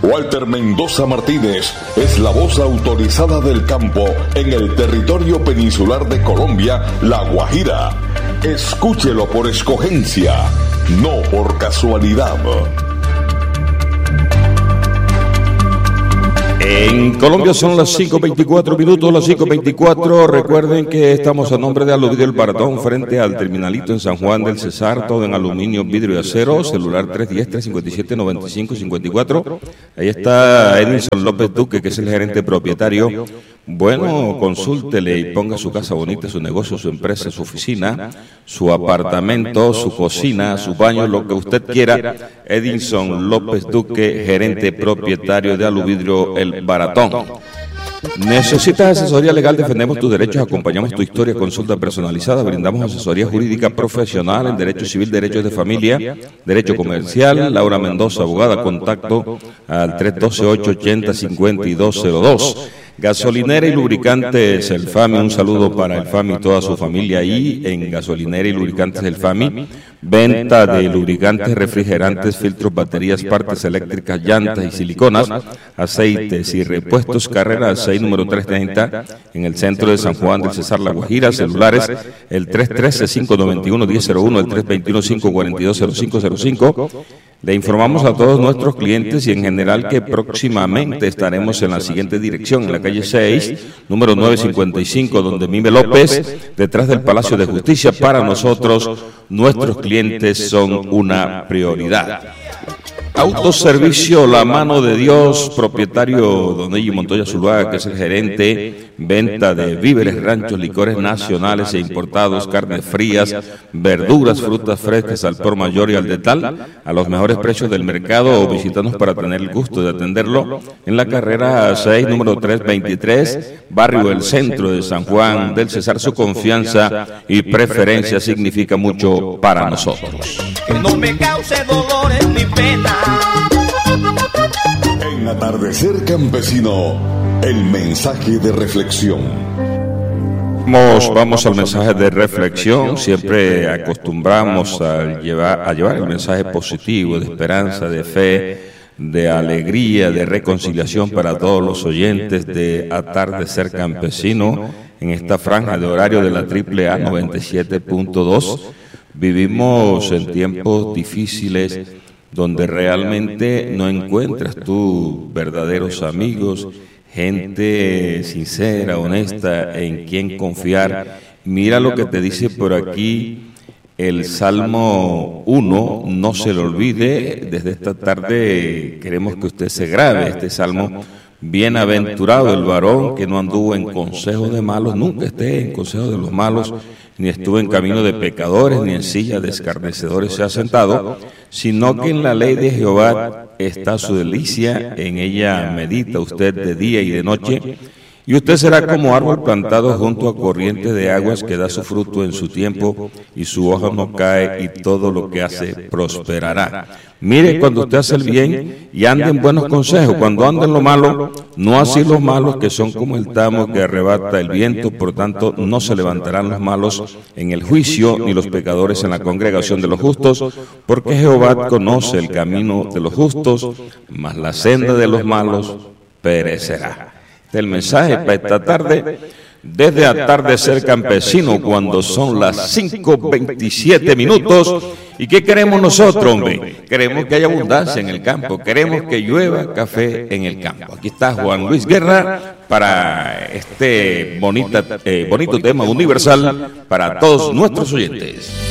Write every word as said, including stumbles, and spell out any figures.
Walter Mendoza Martínez es la voz autorizada del campo en el territorio peninsular de Colombia, La Guajira. Escúchelo por escogencia, no por casualidad. En Colombia son las cinco veinticuatro minutos, las cinco veinticuatro. Recuerden que estamos a nombre de Aluvidrio El Baratón, frente al terminalito en San Juan del Cesar, todo en aluminio, vidrio y acero, celular tres uno cero, tres cinco siete, nueve cinco cinco cuatro. Ahí está Edinson López Duque, que es el gerente propietario. Bueno, consúltele y ponga su casa bonita, su negocio, su empresa, su oficina, su apartamento, su cocina, su baño, lo que usted quiera. Edinson López Duque, gerente propietario de Aluvidrio El Baratón. ¿Necesitas asesoría legal? Defendemos tus derechos, acompañamos tu historia, consulta personalizada, brindamos asesoría jurídica profesional en derecho civil, derechos de familia, derecho comercial. Laura Mendoza, abogada, contacto al tres uno dos, ocho ocho cero, cinco dos cero dos. Gasolinera y lubricantes El Fami, un saludo para El Fami y toda su familia ahí en Gasolinera y lubricantes El Fami. Venta de lubricantes, refrigerantes, filtros, baterías, partes eléctricas, llantas y siliconas, aceites y repuestos. Carrera seis, número trescientos treinta, en el centro de San Juan del Cesar, La Guajira. Celulares el tres uno tres, cinco nueve uno, uno cero cero uno, el tres dos uno, cinco cuatro dos, cero cinco cero cinco. Le informamos a todos nuestros clientes y en general que próximamente estaremos en la siguiente dirección, en la calle seis, número novecientos cincuenta y cinco, donde Mime López, detrás del Palacio de Justicia. Para nosotros, nuestros clientes son una prioridad. Autoservicio La Mano de Dios, propietario Don Ello Montoya Zuluaga, que es el gerente, venta de víveres, ranchos, licores nacionales e importados, carnes frías, verduras, frutas frescas al por mayor y al detal, a los mejores precios del mercado, o visítanos para tener el gusto de atenderlo en la carrera seis, número trescientos veintitrés, barrio El Centro de San Juan del Cesar. Su confianza y preferencia significa mucho para nosotros. Que no me cause dolores ni pena. En Atardecer Campesino, el mensaje de reflexión. Vamos, vamos al mensaje de reflexión. Siempre acostumbramos a llevar, a llevar el mensaje positivo, de esperanza, de fe, de alegría, de reconciliación para todos los oyentes de Atardecer Campesino en esta franja de horario de la Triple A noventa y siete punto dos. Vivimos en tiempos difíciles donde realmente no encuentras tú verdaderos amigos, gente sincera, honesta, en quien confiar. Mira lo que te dice por aquí el Salmo uno, no se lo olvide. Desde esta tarde queremos que usted se grabe este Salmo. Bienaventurado el varón que no anduvo en consejo de malos, nunca esté en consejo de los malos, ni estuvo en camino de pecadores, ni en silla de escarnecedores se ha sentado, sino que en la ley de Jehová está su delicia, en ella medita usted de día y de noche, y usted será como árbol plantado junto a corriente de aguas que da su fruto en su tiempo, y su hoja no cae, y todo lo que hace prosperará. Mire, cuando usted hace el bien y anda en buenos consejos, cuando anda en lo malo, no así los malos que son como el tamo que arrebata el viento, por tanto no se levantarán los malos en el juicio, ni los pecadores en la congregación de los justos, porque Jehová conoce el camino de los justos, mas la senda de los malos perecerá. Este es el mensaje para esta tarde, desde Atardecer Campesino, cuando son las cinco veintisiete minutos. ¿Y qué queremos nosotros, hombre? Queremos que haya abundancia en el campo, queremos que llueva café en el campo. Aquí está Juan Luis Guerra para este bonita, eh, bonito tema universal para todos nuestros oyentes.